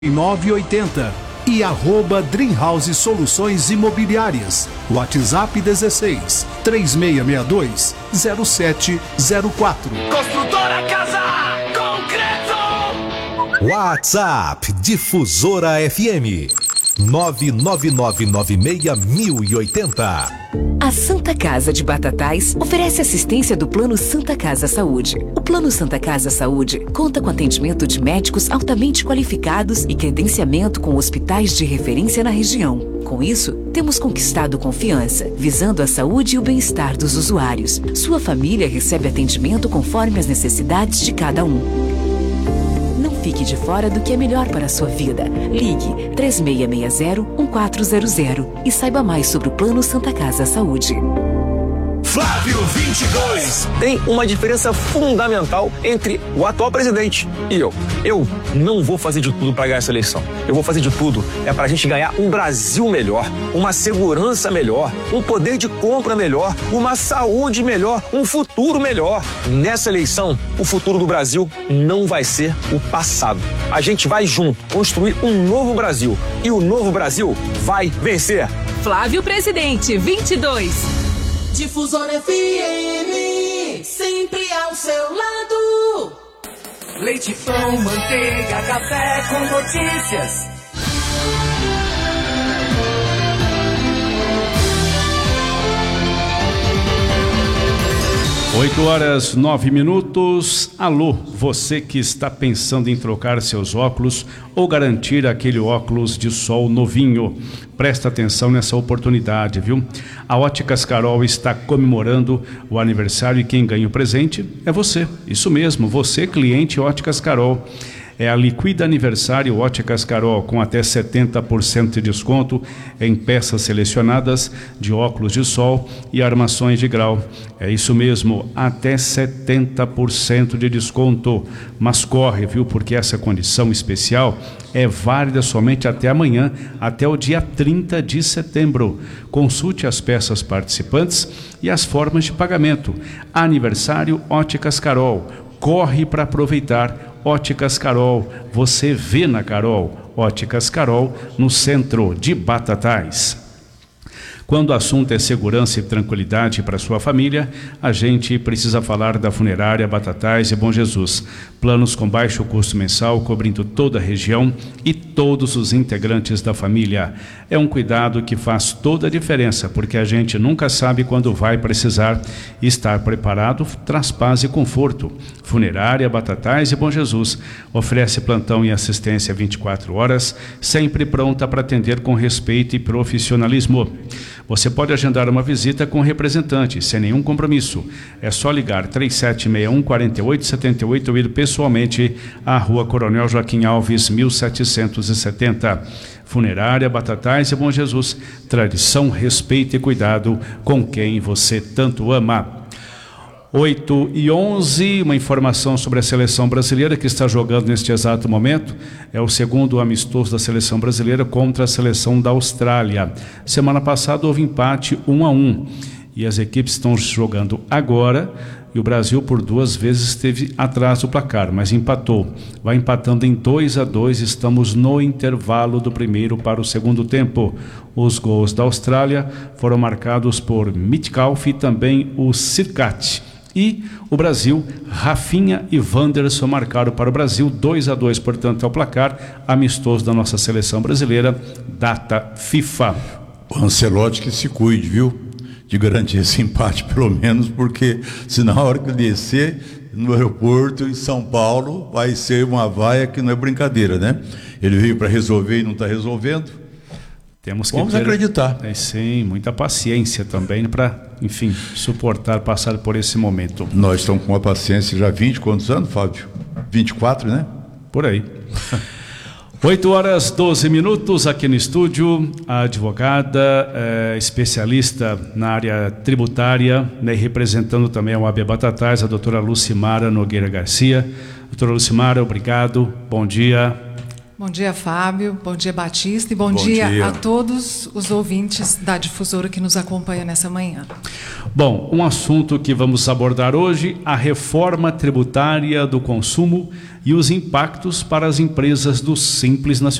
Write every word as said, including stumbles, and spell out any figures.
nove oito zero e arroba Dreamhouse Soluções Imobiliárias. WhatsApp dezesseis, três seis seis dois, zero sete zero quatro. Construtora Casa Concreto. WhatsApp Difusora F M nove nove nove nove seis zero oito zero. A Santa Casa de Batatais oferece assistência do Plano Santa Casa Saúde. O Plano Santa Casa Saúde conta com atendimento de médicos altamente qualificados e credenciamento com hospitais de referência na região. Com isso, temos conquistado confiança, visando a saúde e o bem-estar dos usuários. Sua família recebe atendimento conforme as necessidades de cada um. Não fique de fora do que é melhor para a sua vida. Ligue três seis seis zero, um quatro zero zero e saiba mais sobre o Plano Santa Casa Saúde. Flávio vinte e dois. Tem uma diferença fundamental entre o atual presidente e eu. Eu não vou fazer de tudo para ganhar essa eleição. Eu vou fazer de tudo é para a gente ganhar um Brasil melhor, uma segurança melhor, um poder de compra melhor, uma saúde melhor, um futuro melhor. Nessa eleição, o futuro do Brasil não vai ser o passado. A gente vai junto construir um novo Brasil e o novo Brasil vai vencer. Flávio Presidente, vinte e dois. Difusora F M, sempre ao seu lado. Leite, pão, manteiga, café com notícias. oito horas, nove minutos. Alô, você que está pensando em trocar seus óculos ou garantir aquele óculos de sol novinho. Presta atenção nessa oportunidade, viu? A Óticas Carol está comemorando o aniversário e quem ganha o presente é você. Isso mesmo, você, cliente Óticas Carol. É a Liquida Aniversário Óticas Carol, com até setenta por cento de desconto em peças selecionadas de óculos de sol e armações de grau. É isso mesmo, até setenta por cento de desconto. Mas corre, viu, porque essa condição especial é válida somente até amanhã, até o dia trinta de setembro. Consulte as peças participantes e as formas de pagamento. Aniversário Óticas Carol. Corre para aproveitar. Óticas Carol, você vê na Carol. Óticas Carol, no centro de Batatais. Quando o assunto é segurança e tranquilidade para sua família, a gente precisa falar da Funerária Batatais e Bom Jesus. Planos com baixo custo mensal, cobrindo toda a região e todos os integrantes da família. É um cuidado que faz toda a diferença, porque a gente nunca sabe quando vai precisar. Estar preparado traz paz e conforto. Funerária Batatais e Bom Jesus oferece plantão e assistência vinte e quatro horas, sempre pronta para atender com respeito e profissionalismo. Você pode agendar uma visita com o representante, sem nenhum compromisso. É só ligar três sete seis um, quatro oito sete oito ou ir pessoalmente à Rua Coronel Joaquim Alves, mil setecentos e setenta. Funerária Batatais e Bom Jesus. Tradição, respeito e cuidado com quem você tanto ama. oito e onze, uma informação sobre a seleção brasileira que está jogando neste exato momento. É o segundo amistoso da seleção brasileira contra a seleção da Austrália. Semana passada houve empate um a um e as equipes estão jogando agora e o Brasil por duas vezes esteve atrás do placar, mas empatou. Vai empatando em dois a dois, estamos no intervalo do primeiro para o segundo tempo. Os gols da Austrália foram marcados por Mitkalf e também o Sirkat. E o Brasil, Rafinha e Wanderson marcaram para o Brasil, dois a dois, portanto, é o placar amistoso da nossa seleção brasileira, data FIFA. O Ancelotti que se cuide, viu? De garantir esse empate, pelo menos, porque se na hora que ele descer no aeroporto em São Paulo, vai ser uma vaia que não é brincadeira, né? Ele veio para resolver e não está resolvendo. Temos que Vamos ter, acreditar. É, sim, muita paciência também para, enfim, suportar, passar por esse momento. Nós estamos com uma paciência já há vinte, quantos anos, Fábio? vinte e quatro, né? Por aí. oito horas, doze minutos aqui no estúdio, a advogada, é, especialista na área tributária, né, representando também a O A B Batatais, a doutora Lucimara Nogueira Garcia. Doutora Lucimara, obrigado, bom dia. Bom dia, Fábio. Bom dia, Batista. E bom, Bom dia, dia a todos os ouvintes da Difusora que nos acompanham nessa manhã. Bom, um assunto que vamos abordar hoje, a reforma tributária do consumo e os impactos para as empresas do Simples Nacional.